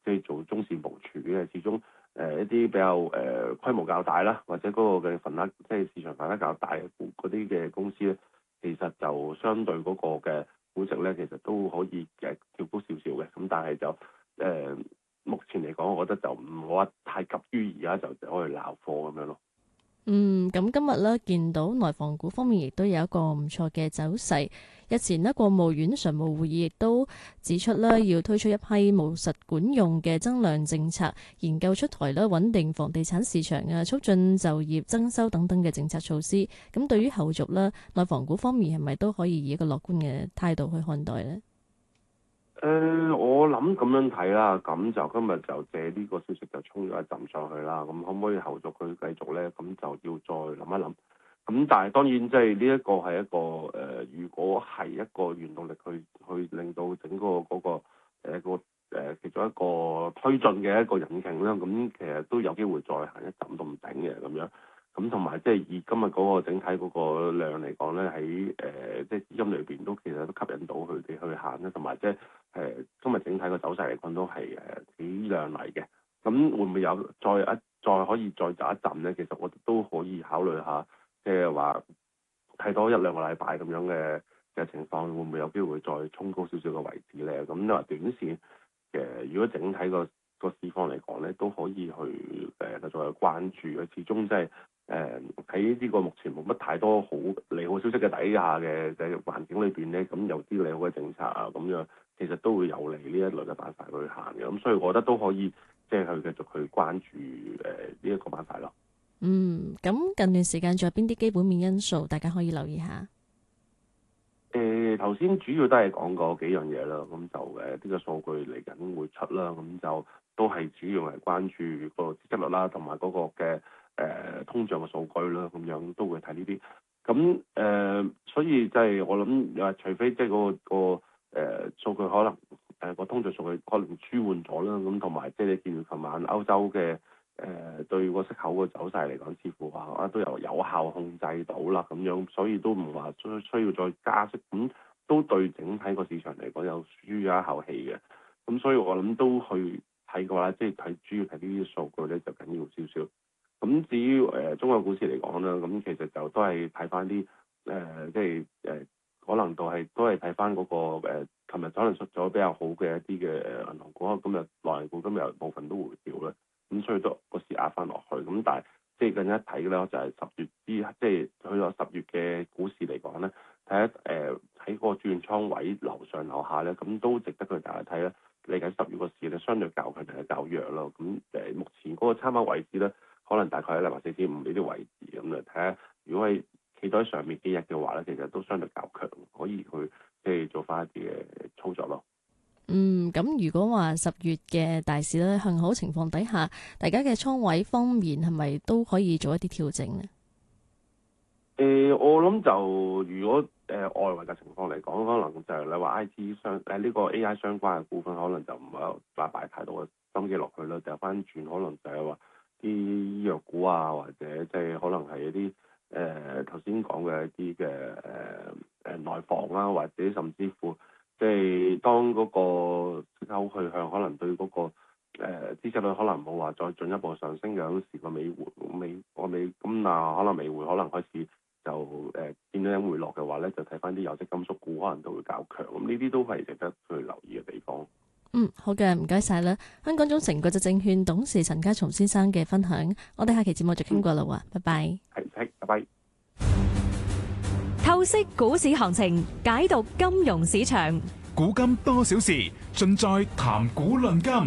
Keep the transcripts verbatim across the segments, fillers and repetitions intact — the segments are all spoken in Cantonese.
即係做中線部署嘅，始終誒、呃、一啲比較誒、呃、規模較大啦，或者嗰個嘅份額即係市場份額較大嘅股嗰啲嘅公司咧，其實就相對嗰個嘅估值咧，其實都可以誒調高少少嘅。咁但係就誒、呃、目前嚟講，我覺得就唔好話太急於而家就可以撈貨咁樣咯。 嗯，咁今日咧見到內房股方面亦都有一個唔錯嘅走勢。日前呢，國務院常務會議亦都指出咧，要推出一批務實管用嘅增量政策，研究出台咧穩定房地產市場啊、促進就業增收等等嘅政策措施。咁對於後續咧，內房股方面係咪都可以以一個樂觀嘅態度去看待呢？ 誒、呃，我諗咁樣睇啦，咁就今日就借呢個消息就衝咗一陣上去啦。咁可唔可以後續佢繼續咧？咁就要再諗一諗。咁但係當然即係呢一個係一個誒、呃，如果係一個原動力去去令到整個嗰、那個誒、呃、個誒、呃、其中一個推進嘅一個引擎啦，咁其實都有機會再行一陣都唔頂嘅咁樣。咁同埋即係以今日嗰個整體嗰個量嚟講咧，喺誒即係資金裏邊都其實都吸引到佢哋去行咧，同埋即係誒今日整體個走勢嚟講都係誒幾亮麗嘅。咁會唔會有再一再可以再走一陣咧？其實我都可以考慮下，即係話睇多一兩個禮拜咁樣嘅嘅情況，會唔會有機會再衝高少少嘅位置咧？咁你話短線嘅，如果整體個個市況嚟講咧，都可以去誒繼續去關注嘅。始終即係誒喺呢個目前冇乜太多好利好消息嘅底下嘅嘅環境裏邊咧，咁有啲利好嘅政策啊，咁樣其實都會有利呢一類嘅板塊去行嘅。咁所以我覺得都可以即係去繼續去關注誒呢一個板塊咯。 嗯，咁近段時間仲有邊啲基本面因素大家可以留意下？ 誒頭先主要都係講過幾樣嘢啦，咁就誒呢個數據嚟緊會出啦，咁就都係主要係關注個資金率啦，同埋嗰個嘅誒、呃、通脹嘅數據啦，咁樣都會睇呢啲。咁誒、呃，所以即係我諗誒，除非即係嗰個個誒、呃、數據可能誒個、呃、通脹數據可能舒緩咗啦，咁同埋即係你見到琴晚歐洲嘅。誒、呃、對個息口嘅走勢嚟講，似乎話啊都有有效控制到啦，咁樣，所以都唔話需需要再加息，咁都對整體個市場嚟講有舒咗一口氣嘅。咁所以我諗都去睇嘅話，即係睇主要睇呢啲數據咧就緊要少少。咁至於誒、呃、中國股市嚟講啦，咁其實就都係睇翻啲誒，即係誒、呃、可能都係都係睇翻嗰個誒，琴、呃、日可能出咗比較好嘅一啲嘅誒銀行股，今日內銀股今日有部分都回調咧。咁所以都個市壓翻落去，咁但係即係更加睇咧，就係十月之即係去咗十月嘅股市嚟講咧，睇下誒喺個轉倉位樓上樓下咧，咁都值得佢大家睇咧。嚟緊十月個市咧，相對較強定係較弱咯。咁誒目前嗰個參考位置咧，可能大概喺兩萬四千五呢啲位置咁嚟睇下。如果係企到喺上面幾日嘅話咧，其實都相對較強，可以去即係做翻一啲嘅操作咯。 嗯，咁如果話十月嘅大市咧向好情況底下，大家嘅倉位方面係咪都可以做一啲調整呢？ 誒、呃，我諗就如果誒、呃、外圍嘅情況嚟講，可能就係你話 I T 相誒呢個 A I 相關嘅股份，可能就唔係話擺太多嘅心機落去啦，掉翻轉可能就係話啲醫藥股啊，或者即係可能係一啲誒頭先講嘅一啲嘅誒誒內房啊，或者甚至乎。即係當嗰個息口去向，可能對嗰、那個誒孳息率可能冇話再進一步上升嘅，嗰時個美匯美個美金啊，可能美匯可能開始就誒、呃、見到有回落嘅話咧，就睇翻啲有色金屬股可能都會較強，咁呢啲都係值得去留意嘅地方。 嗯，好嘅，唔該晒啦。香港中誠國際證券董事陳家松先生嘅分享，我哋下期節目就傾過啦喎，拜拜。 係係，拜拜。 透析股市行情，解讀金融市場， 古今多少事，盡在談股論金。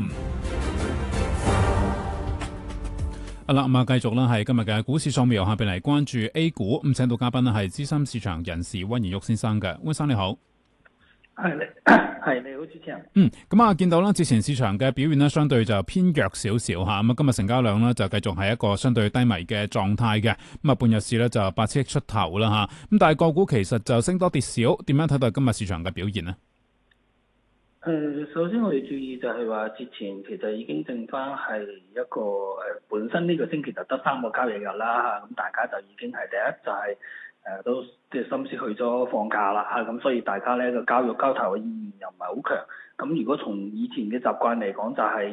好啦，咁啊，繼續啦，係今日嘅股市掃描，下邊嚟關注 A 股，咁請到嘉賓呢係資深市場人士溫賢旭先生嘅，溫生你好。 係你係你好，主持人。 嗯，咁啊，見到啦，之前市場嘅表現呢，相對就偏弱少少吓。咁啊，今日成交量呢，就繼續係一個相對低迷嘅狀態嘅。咁啊，半日市呢，就八千億出頭啦吓。咁但係個股其實就升多跌少，點樣睇到今日市場嘅表現呢？ 誒、呃，首先我哋注意就係話，之前其實已經剩翻係一個誒、呃，本身呢個星期就得三個交易日啦嚇，咁大家就已經係第一就係、是。誒、呃、都即係心思去咗放假啦嚇，咁、啊、所以大家咧個交易交投嘅意願又唔係好強。咁如果從以前嘅習慣嚟講，就係、是。